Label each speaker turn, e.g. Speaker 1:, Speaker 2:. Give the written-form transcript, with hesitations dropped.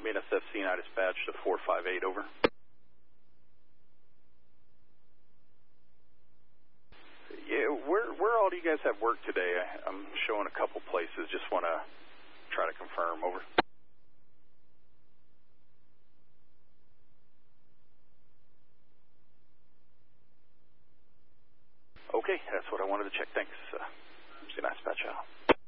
Speaker 1: Army and SFC, and I dispatched to 458, over. Yeah, where all do you guys have work today? I'm showing a couple places. Just want to try to confirm, over. Okay, that's what I wanted to check. Thanks. See you, nice dispatch out.